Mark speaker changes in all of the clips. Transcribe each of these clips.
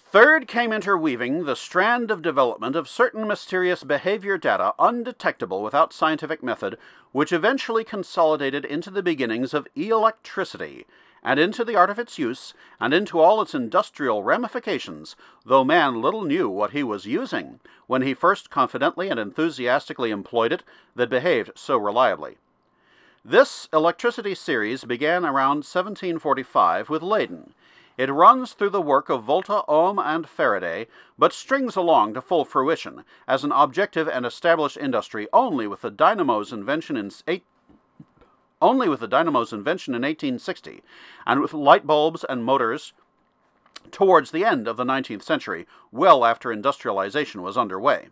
Speaker 1: Third came interweaving the strand of development of certain mysterious behavior data undetectable without scientific method, which eventually consolidated into the beginnings of electricity, and into the art of its use, and into all its industrial ramifications, though man little knew what he was using, when he first confidently and enthusiastically employed it that behaved so reliably. This electricity series began around 1745 with Leyden. It runs through the work of Volta, Ohm, and Faraday, but strings along to full fruition as an objective and established industry only with the dynamo's invention in 1860, and with light bulbs and motors towards the end of the 19th century, well after industrialization was underway.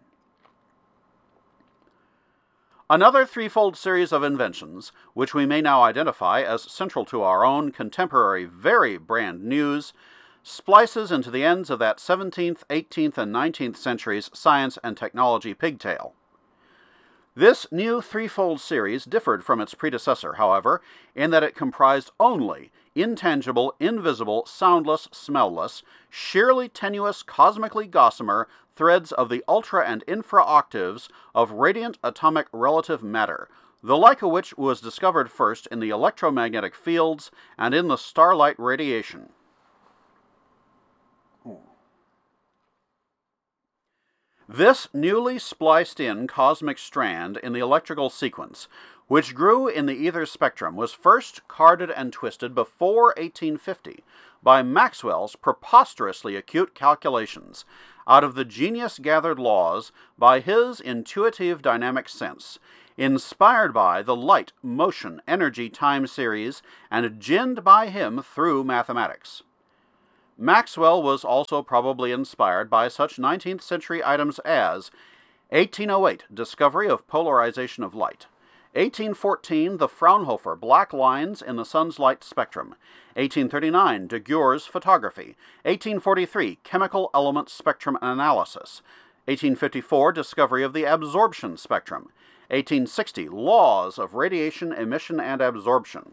Speaker 1: Another threefold series of inventions, which we may now identify as central to our own contemporary very brand news, splices into the ends of that 17th, 18th, and 19th centuries science and technology pigtail. This new threefold series differed from its predecessor, however, in that it comprised only intangible, invisible, soundless, smellless, sheerly tenuous, cosmically gossamer threads of the ultra and infra octaves of radiant atomic relative matter, the like of which was discovered first in the electromagnetic fields and in the starlight radiation. This newly spliced-in cosmic strand in the electrical sequence, which grew in the ether spectrum, was first carded and twisted before 1850 by Maxwell's preposterously acute calculations, out of the genius-gathered laws by his intuitive dynamic sense, inspired by the light, motion, energy time series, and ginned by him through mathematics. Maxwell was also probably inspired by such 19th century items as 1808, discovery of polarization of light; 1814, the Fraunhofer black lines in the sun's light spectrum; 1839, Daguerre's photography; 1843, chemical element spectrum analysis; 1854, discovery of the absorption spectrum; 1860, laws of radiation emission and absorption.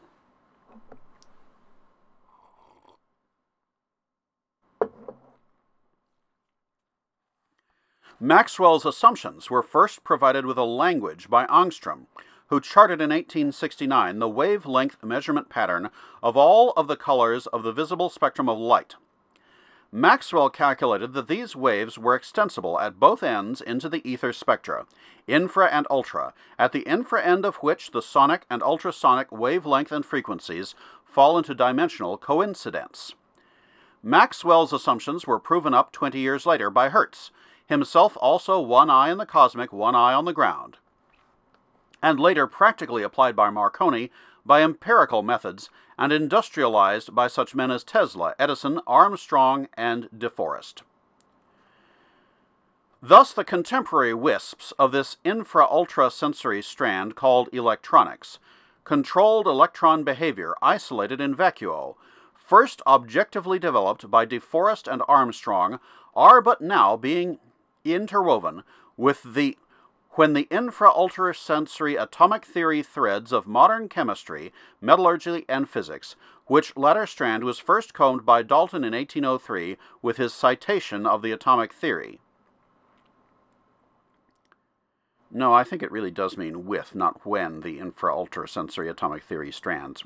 Speaker 1: Maxwell's assumptions were first provided with a language by Ångström, who charted in 1869 the wavelength measurement pattern of all of the colors of the visible spectrum of light. Maxwell calculated that these waves were extensible at both ends into the ether spectra, infra and ultra, at the infra end of which the sonic and ultrasonic wavelength and frequencies fall into dimensional coincidence. Maxwell's assumptions were proven up 20 years later by Hertz, himself also one eye in the cosmic, one eye on the ground, and later practically applied by Marconi by empirical methods and industrialized by such men as Tesla, Edison, Armstrong, and De Forest. Thus the contemporary wisps of this infra-ultra sensory strand called electronics, controlled electron behavior isolated in vacuo, first objectively developed by De Forest and Armstrong, are but now being interwoven with when the infra-ultra-sensory atomic theory threads of modern chemistry, metallurgy, and physics, which latter strand was first combed by Dalton in 1803 with his citation of the atomic theory. No, I think it really does mean with, not when, the infra-ultra-sensory atomic theory strands.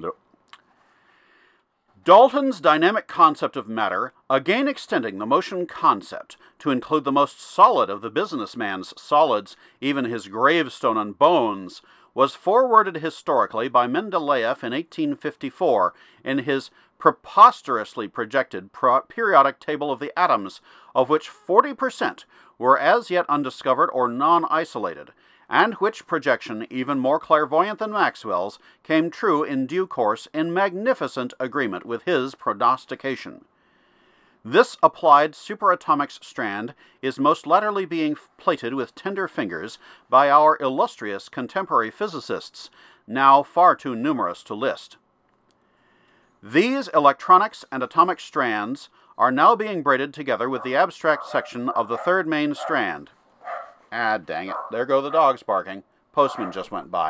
Speaker 1: Dalton's dynamic concept of matter, again extending the motion concept to include the most solid of the businessman's solids, even his gravestone and bones, was forwarded historically by Mendeleev in 1854 in his preposterously projected periodic table of the atoms, of which 40% were as yet undiscovered or non-isolated, and which projection, even more clairvoyant than Maxwell's, came true in due course in magnificent agreement with his prognostication. This applied superatomics strand is most latterly being plated with tender fingers by our illustrious contemporary physicists, now far too numerous to list. These electronics and atomic strands are now being braided together with the abstract section of the third main strand. Ah, dang it. There go the dogs barking. Postman just went by.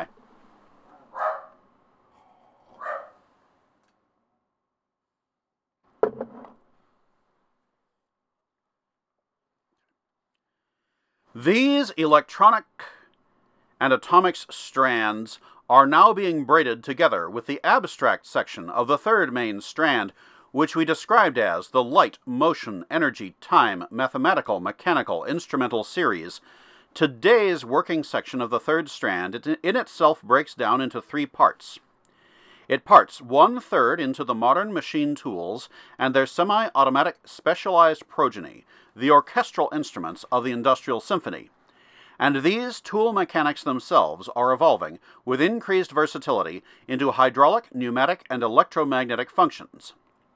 Speaker 1: These electronic and atomics strands are now being braided together with the abstract section of the third main strand, which we described as the light, motion, energy, time, mathematical, mechanical, instrumental series. Today's working section of the third strand in itself breaks down into three parts. It parts 1/3 into the modern machine tools and their semi-automatic specialized progeny, the orchestral instruments of the industrial symphony. And these tool mechanics themselves are evolving with increased versatility into hydraulic, pneumatic, and electromagnetic functions.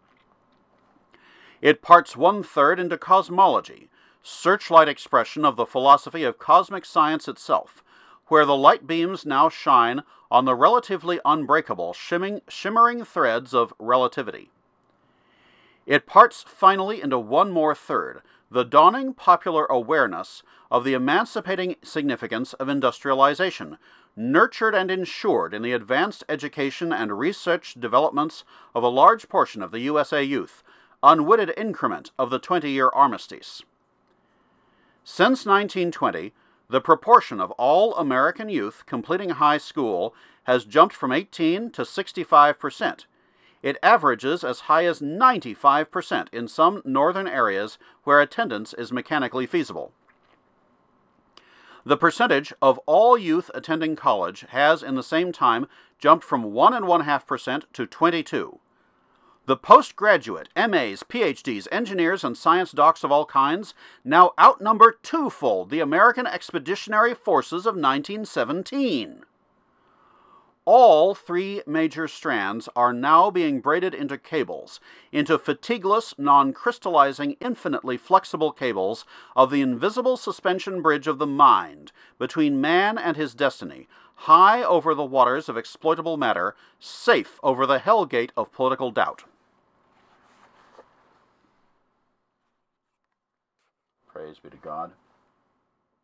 Speaker 1: It parts 1/3 into cosmology, searchlight expression of the philosophy of cosmic science itself, where the light beams now shine on the relatively unbreakable, shimmering threads of relativity. It parts finally into one more third, the dawning popular awareness of the emancipating significance of industrialization, nurtured and ensured in the advanced education and research developments of a large portion of the USA youth, unwitted increment of the 20-year armistice. Since 1920, the proportion of all American youth completing high school has jumped from 18 to 65%. It averages as high as 95% in some northern areas where attendance is mechanically feasible. The percentage of all youth attending college has in the same time jumped from 1.5% to 22%. The postgraduate, MAs, PhDs, engineers, and science docs of all kinds now outnumber twofold the American Expeditionary Forces of 1917. All three major strands are now being braided into cables, into fatigueless, non-crystallizing, infinitely flexible cables of the invisible suspension bridge of the mind between man and his destiny, high over the waters of exploitable matter, safe over the hell gate of political doubt. Praise be to God.